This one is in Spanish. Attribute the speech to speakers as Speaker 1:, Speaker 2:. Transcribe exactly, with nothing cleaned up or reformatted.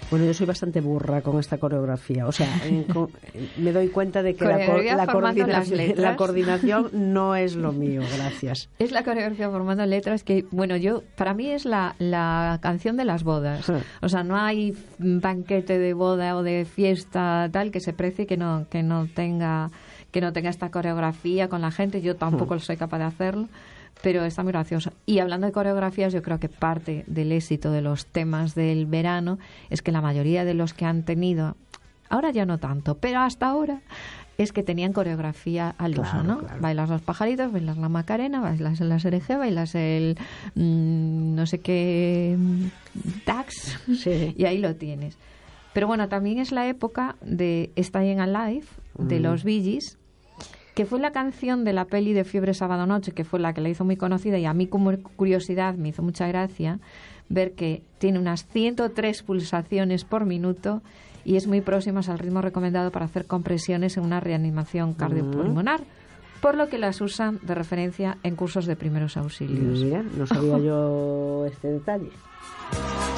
Speaker 1: Bueno, yo soy bastante burra con esta coreografía. O sea, en, con, me doy cuenta de que la, co la, coordinación, la coordinación no es lo mío. Gracias.
Speaker 2: Es la coreografía formando letras que, bueno, yo para mí es la, la canción de las bodas. Sí. O sea, no hay banquete de boda o de fiesta tal que se precie que no, que no tenga que no tenga esta coreografía con la gente. Yo tampoco mm. soy capaz de hacerlo. Pero está muy gracioso. Y hablando de coreografías, yo creo que parte del éxito de los temas del verano es que la mayoría de los que han tenido, ahora ya no tanto, pero hasta ahora, es que tenían coreografía al uso, claro, ¿no? Claro. Bailas los pajaritos, bailas la Macarena, bailas el S bailas el mmm, no sé qué tax, sí. Y ahí lo tienes. Pero bueno, también es la época de Staying Alive, de mm. los Bee Gees, que fue la canción de la peli de Fiebre Sábado Noche, que fue la que la hizo muy conocida, y a mí como curiosidad me hizo mucha gracia ver que tiene unas ciento tres pulsaciones por minuto y es muy próxima al ritmo recomendado para hacer compresiones en una reanimación cardiopulmonar, por lo que las usan de referencia en cursos de primeros auxilios.
Speaker 1: Mira, no sabía yo este detalle.